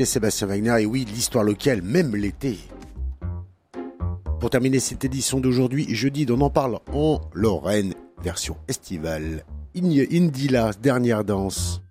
Et Sébastien Wagner, et oui, l'histoire locale, même l'été. Pour terminer cette édition d'aujourd'hui, jeudi, on en parle en Lorraine, version estivale. Indila, dernière danse.